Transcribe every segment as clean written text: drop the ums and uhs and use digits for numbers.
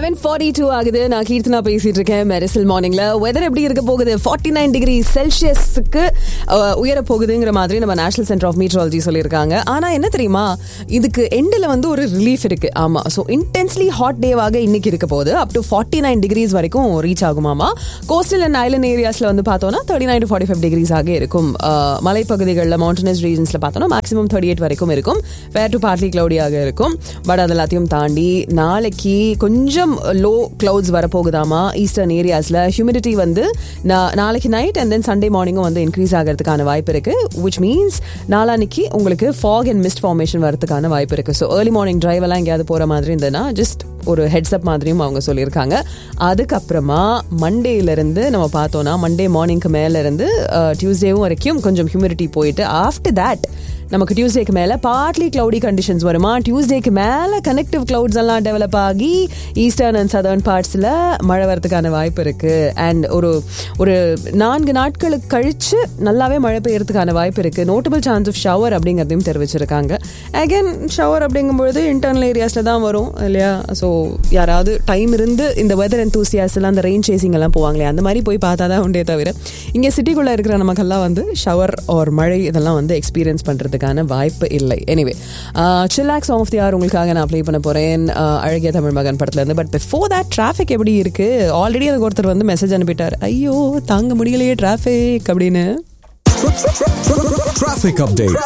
11:42 ஆகுது. நான் கீர்த்தனா பேசிட்டு இருக்கேன் மெரிசல் மார்னிங்ல. வெதர் எப்படி இருக்க போகுது? 49 டிகிரி செல்சியஸ்க்கு உயர போகுதுங்கிற மாதிரி நம்ம நேஷனல் சென்டர் ஆஃப் மீட்ரோலஜி சொல்லியிருக்காங்க. ஆனா என்ன தெரியுமா, இதுக்கு எண்டில் வந்து ஒரு ரிலீஃப் இருக்கு. ஆமா, ஸோ இன்டென்ஸ்லி ஹாட் டேவாக இன்னைக்கு இருக்க போகுது. அப் டு 49 டிகிரிஸ் வரைக்கும் ரீச் ஆகுமாமா. கோஸ்டல் அண்ட் ஐலண்ட் ஏரியாஸ்ல வந்து பார்த்தோம்னா 39 to 45 டிகிரிஸ் ஆக இருக்கும். மலைப்பகுதிகளில் மவுண்டனஸ் ரீஜன்ஸ்ல பார்த்தோம்னா மேக்ஸிமம் 38 வரைக்கும் இருக்கும். ஃபேர் டு பார்ட்லி கிளவுடியாக இருக்கும். பட் அது எல்லாத்தையும் தாண்டி நாளைக்கு கொஞ்சம் லோ கிளவுட்ஸ் வரப்போகுதாமா ஈஸ்டர்ன் ஏரியாஸ்ல. ஹியூமிடிட்டி வந்து நாளைக்கு நைட் அண்ட் தென் சண்டே மார்னிங்கும் வந்து இன்க்ரீஸ் ஆகிறதுக்கான வாய்ப்பு இருக்கு. விச் மீன்ஸ் நாளானிக்கு உங்களுக்கு ஃபாக் அண்ட் மிஸ்ட் ஃபார்மேஷன் வரதுக்கான வாய்ப்பு இருக்கு. ஸோ ஏர்லி மார்னிங் டிரைவ் எல்லாம் எங்கேயாவது போற மாதிரி இருந்ததுன்னா ஜஸ்ட் ஒரு ஹெட்ஸ்அப் மாதிரியும் அவங்க சொல்லியிருக்காங்க. அதுக்கப்புறமா மண்டேலேருந்து நம்ம பார்த்தோம்னா மண்டே மார்னிங்க்கு மேல இருந்து டியூஸ்டேவும் வரைக்கும் கொஞ்சம் ஹியூமிடிட்டி போயிட்டு ஆஃப்டர் தேட் நமக்கு டியூஸ்டேக்கு மேல பார்ட்லி கிளவுடி கண்டிஷன்ஸ் வருமா. டியூஸ்டேக்கு மேல கனெக்டிவ் கிளவுட்ஸ் எல்லாம் டெவலப் ஆகி ஈஸ்டர்ன் அண்ட் சதர்ன் பார்ட்ஸ்ல மழை வரதுக்கான வாய்ப்பு இருக்கு. அண்ட் ஒரு 4 நாட்களுக்கு கழிச்சு நல்லாவே மழை பெய்யறதுக்கான வாய்ப்பு இருக்கு. நோட்டபிள் சான்ஸ் ஆஃப் ஷவர் அப்படிங்கிறதையும் தெரிவிச்சிருக்காங்க. அகைன் ஷவர் அப்படிங்கும்பொழுது இன்டர்னல் ஏரியாஸ்ல தான் வரும் இல்லையா. ஸோ யாராவது டைம் இருந்து இந்த வெதர் எந்தூசியாஸ் எல்லாம் அந்த ரெயின் சேசிங் எல்லாம் போவாங்களே அந்த மாதிரி போய் பார்த்தா தான் உண்டே தவிர இங்கே சிட்டிக்குள்ள இருக்கிற நமக்கெல்லாம் வந்து ஷவர் ஆர் மழை இதெல்லாம் வந்து எக்ஸ்பீரியன்ஸ் பண்றது வாய்ப்பு இல்லை. Anyway சில்லாக் song of they are உங்களுக்காக நான் ப்ளே பண்ண போறேன் அழகிய தமிழ் மகன் படத்துல இருந்து. பட் பிஃபோர் தட் டிராஃபிக் எப்படி இருக்கு? ஆல்ரெடி எனக்கு ஒருத்தர் வந்து மெசேஜ் அனுப்பிட்டார், ஐயோ தாங்க முடியலையே டிராஃபிக் அப்படின்னு. Traffic update.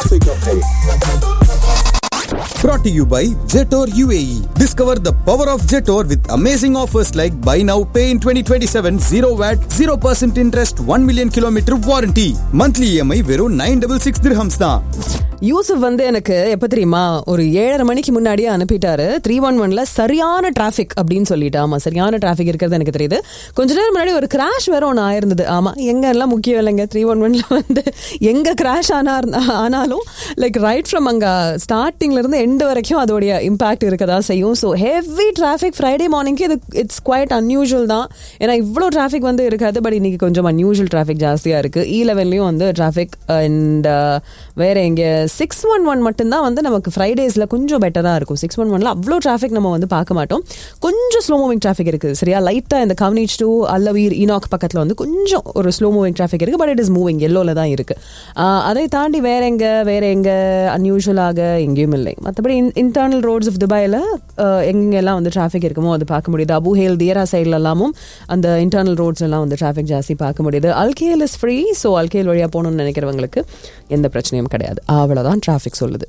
Brought to you by Jetor UAE. Discover the power of Jetor with amazing offers like buy now, pay in 2027, 0 VAT, 0% interest, 1 million kilometer warranty. Monthly EMI வெறும் 966 dirhams தான். யூசுப் வந்து எனக்கு எப்ப தெரியுமா ஒரு 7:30 மணிக்கு முன்னாடியே அனுப்பிட்டாரு. 311ல சரியான டிராபிக் அப்படின்னு சொல்லிட்டு. ஆமா, சரியான டிராபிக் இருக்கிறது எனக்கு தெரியுது. கொஞ்ச நேரம் முன்னாடி ஒரு கிராஷ் வேற ஒன்று ஆயிருந்தது. ஆமா, எங்க எல்லாம் முக்கியம் இல்லைங்க. 311ல வந்து எங்க கிராஷ் ஆனாலும் லைக் ரைட் ஃப்ரம் அங்க ஸ்டார்டிங்ல இருந்து எண்ட் வரைக்கும் அதோடைய இம்பாக்ட் இருக்கதா செய்யும். ஸோ ஹெவி டிராபிக் ஃப்ரைடே மார்னிங்க்கு இது இட்ஸ் குவைட் அன்யூஷுவல் தான். ஏன்னா இவ்வளோ டிராபிக் வந்து இருக்காது. பட் இன்னைக்கு கொஞ்சம் அன்யூஷுவல் டிராபிக் ஜாஸ்தியா இருக்கு. E11லையும் வந்து டிராபிக். அண்ட் வேற எங்க 611 மட்டும்தான் வந்து நமக்கு ஃப்ரைடேஸ்ல கொஞ்சம் பெட்டரா இருக்கும். 611ல அவ்வளோ டிராஃபிக் நம்ம வந்து பார்க்க மாட்டோம். கொஞ்சம் ஸ்லோ மூவிங் டிராஃபிக் இருக்கு. சரியா, லைட்டா இந்த கவனிச் டு அல்லவீர் ஈனாக் பக்கத்துல வந்து கொஞ்சம் ஒரு ஸ்லோ மூவிங் டிராஃபிக் இருக்கு. பட் இட் இஸ் மூவிங், எல்லோல தான் இருக்கு. அதை தாண்டி வேற எங்க அன்யூஷுவலாக எங்கேயும் இல்லை. மற்றபடி இன்டர்னல் ரோட்ஸ் ஆஃப் துபாயில எங்கெல்லாம் வந்து டிராஃபிக் இருக்குமோ அது பார்க்க முடியுது. அபுஹேல் தியரா சைட்ல எல்லாமும் அந்த இன்டர்னல் ரோட்ஸ் எல்லாம் வந்து டிராஃபிக் ஜாஸ்தி பார்க்க முடியுது. அல்கேல் இஸ் ஃப்ரீ. ஸோ அல்கேல் வழியா போகணும்னு நினைக்கிறவங்களுக்கு எந்த பிரச்சனையும் கிடையாது. அவ்வளவுதான் டிராஃபிக் சொல்லுது.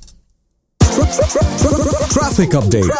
Traffic update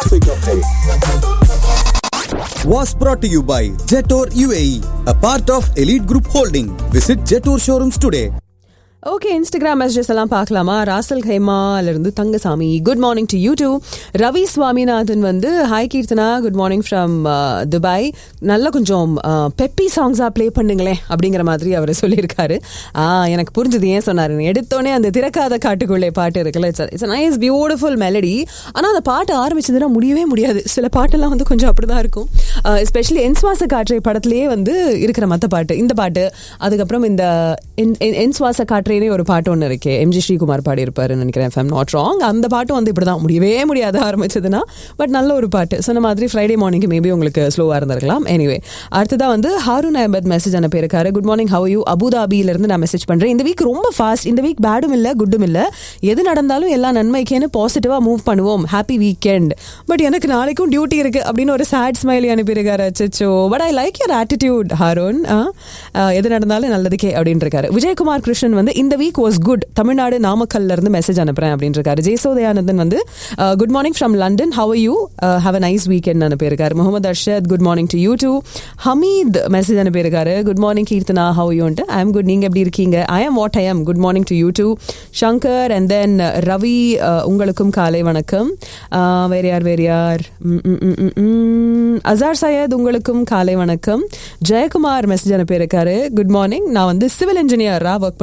was brought to you by Jetor UAE, a part of Elite Group Holding. Visit Jetor showrooms today. Okay, Instagram messages எல்லாம் பார்க்கலாமா? ராசல் கைமால இருந்து Thangasamy, good morning to you two. Ravi Swaminathan வந்து hi Keerthana, good morning from Dubai. நல்ல கொஞ்சம் peppy சாங்ஸா play பண்ணுங்களேன் அப்படிங்கிற மாதிரி அவர் சொல்லியிருக்காரு. எனக்கு புரிஞ்சது ஏன் சொன்னாரு. எடுத்தோடனே அந்த திறக்காத காட்டுக்குள்ளே பாட்டு இருக்குல்ல, இட்ஸ் நைஸ் பியூட்டிஃபுல் மெலடி. ஆனால் அந்த பாட்டு ஆரம்பிச்சதுன்னா முடியவே முடியாது. சில பாட்டெல்லாம் வந்து கொஞ்சம் அப்படிதான் இருக்கும். எஸ்பெஷலி என் சுவாச காற்றை படத்திலேயே வந்து இருக்கிற மற்ற பாட்டு, இந்த பாட்டு, அதுக்கப்புறம் இந்த என் சுவாச காற்றை ஒரு பாட்டு ஒன்று இருக்கே, எம்ஜி ஸ்ரீகுமார் பாடி இருப்பாரு நினைக்கிறேன், if I'm not wrong. அந்த பாட்டு வந்து இப்படிதான் முடியவே முடியாது ஆரம்பிச்சதுன்னா. பட் நல்ல ஒரு பாட்டு. சொன்ன மாதிரி ஃப்ரைடே மார்னிங் மேபி உங்களுக்கு ஸ்லோவா இருந்திருக்கலாம். எனிவே, அடுத்ததா வந்து ஹாரூன் அஹமத் மெசேஜ் அனுப்பியிருக்காரு. Good morning, how you? அபுதாபியில இருந்து நான் மெசேஜ் பண்றேன். இந்த வீக் ரொம்ப ஃபாஸ்ட். இந்த வீக் பேடும் இல்ல குட்டும் இல்ல, எது நடந்தாலும் எல்லாம் நன்மைக்கேன்னு பாசிட்டிவா மூவ் பண்ணுவோம். Happy weekend. பட் எனக்கு நாளைக்கும் டியூட்டி இருக்கு அப்படின்னு ஒரு சேட் ஸ்மைலி அனுப்பியிருக்காரு. அச்சோ, but I like your attitude Haroon. எது நடந்தாலும் நல்லதுக்கே அப்படின்னு இருக்காரு. விஜயகுமார் கிருஷ்ணன் வந்து இந்த வீக் வாஸ் குட், தமிழ்நாடு நாமக்கல்ல இருந்து மெசேஜ் அனுப்புறேன் அப்படின்னு இருக்காரு. ஜெயசோதயானந்தன் வந்து good morning from London, how are you? Have a nice weekend அனுப்பியிருக்காரு. Mohammed Arshad, good morning to you two. Hamid message அனுப்பியிருக்காரு. Good morning Keerthana, have யூன்ட்டு. I am good, நீங்க எப்படி இருக்கீங்க? I am what I am. Good morning to you two. Shankar and then Ravi, உங்களுக்கும் காலை வணக்கம். வேற யார்? அசார் சையத், உங்களுக்கும் காலை வணக்கம். ஜெயக்குமார் மெசேஜ் அனுப்பியிருக்காரு. குட் மார்னிங், நான் வந்து சிவில் இன்ஜினியரா ஒர்க் பண்ணிட்டு இருக்கேன்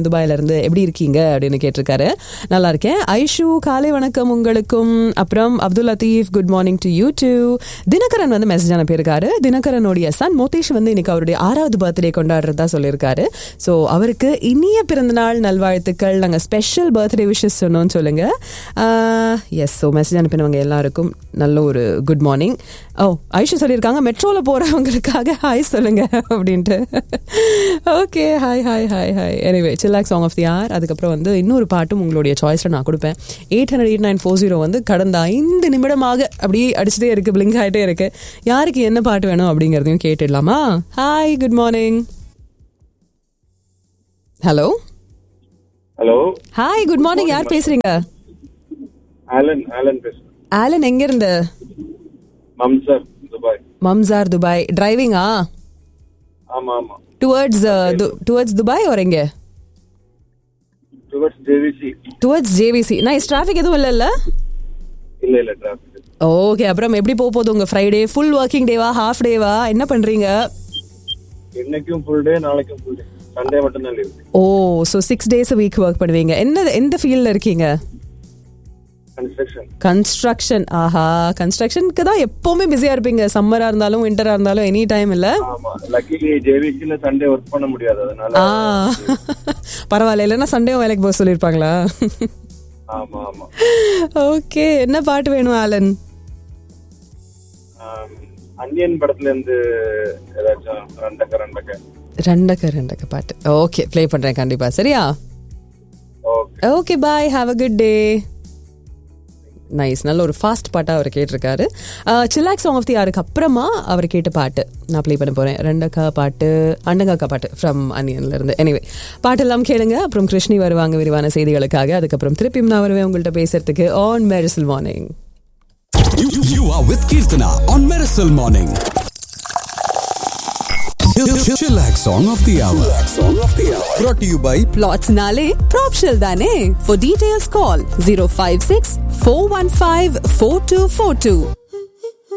துபாயில இருந்து. எப்படி இருக்கீங்க அப்படின்னு கேட்டிருக்காரு. நல்லா இருக்கேன். ஐஷு காலை வணக்கம் உங்களுக்கும். அப்புறம் Abdul Latif good morning to you two. Dinakaran வந்து மெசேஜ் அனுப்பியிருக்காரு. தினகரனுடைய சன் மோதேஷ் வந்து இன்னைக்கு அவருடைய 6வது பர்த்டே கொண்டாடுறதா சொல்லியிருக்காரு. ஸோ அவருக்கு இனிய பிறந்தநாள் நல்வாழ்த்துக்கள். நாங்கள் ஸ்பெஷல் பர்த்டே விஷஸ் சொன்னோம்னு சொல்லுங்க. எஸ், ஸோ மெசேஜ் அனுப்பினவங்க எல்லாருக்கும் நல்ல ஒரு குட் மார்னிங். ஐஷு சொல்லியிருக்காங்க மெட்ரோவில் போகிறவங்களுக்காக ஹாய் சொல்லுங்க அப்படின்ட்டு. Okay, hi hi hi hi. Anyway, சில்லாக் song of they are. அதுக்கப்புறம் வந்து இன்னொரு பாட்டும் உங்களுடைய சாய்ஸில் நான் கொடுப்பேன். 800-8940 வந்து கடந்த 5 நிமிடமாக அப்படியே அடிச்சுட்டே இருக்கு, பிளிங்க் ஆகிட்டே இருக்கு. யாருக்கு என்ன பாட்டு வேணும் அப்படிங்கிறதையும் கேட்டுடலாமா? Hi, good morning. Hello hello, hi, good morning. யார் பேசுறீங்க? ஆலன் பேசுறேன். ஆலன் எங்க இருந்து? மம்சார், துபாய். மம்சார், துபாய். டிரைவிங்கா? ஆமா ஆமா. டுவர்ட்ஸ் துபாய் or எங்க? Towards JVC. Towards JVC. Nice. Traffic எதுவும் இல்ல? இல்ல டிராஃபிக். ஓகே. அப்புறம் எப்படி போகுது உங்க ஃப்ரைடே? ஃபுல் ஒர்க்கிங் டேவா, ஹாஃப் டேவா, என்ன பண்றீங்க? இன்னைக்கும் ஃபுல் டே, நாளைக்கும் ஃபுல் டே. சண்டே மட்டும் தான் leave. O, so 6 days a week work பண்ணுவீங்க. எந்த ஃபீல்ட்ல இருக்கீங்க? கன்ஸ்ட்ரக்ஷன். ஆஹா, கன்ஸ்ட்ரக்ஷனுக்கு தான் எப்பவுமே பிஸியா இருப்பீங்க. சம்மரா இருந்தாலும் விண்டரா இருந்தாலும் எனி டைம் இல்ல? ஆமா, லக்கிலி ஜேவிசில சண்டே வர்க் பண்ண முடியாது, அதனால. பரவாயில்ல, இல்லன்னா சண்டேவும் வேலைக்கு போக சொல்லிருப்பாங்களா? ஆமா ஆமா. ஓகே, என்ன பாட்டு வேணும் ஆலன்? அன்னியன் படத்துல இருந்து ஏதாச்சும் ரெண்டக்க பாட்டு. ஓகே, ப்ளே பண்றேன் கண்டிப்பா. சரியா? Okay, bye, have a good day. Nice. நல்ல ஒரு ஃபாஸ்ட் பாட்டா அவர் கேட்டிருக்காரு. சில்லாக் சாங் ஆஃப் தி ஆருக்கு அப்புறமா அவர் கேட்ட பாட்டு நான் ப்ளே பண்ண போறேன். ரெண்டக்கா பாட்டு, அண்டங்காக்கா பாட்டு ஃப்ரம் அன்னியன்ல இருந்து. எனிவே, பாட்டெல்லாம் கேளுங்க. அப்புறம் கிருஷ்ணி வருவாங்க விரிவான செய்திகளுக்காக. அதுக்கப்புறம் திருப்பியும் நான் வருவேன் உங்கள்கிட்ட பேசுறதுக்கு on Mersal morning. You are with Kirtana on Miracle Morning. Chillax song of the hour. Brought to you by Plots Nale Propshell Dane. For details call 056 415 4242.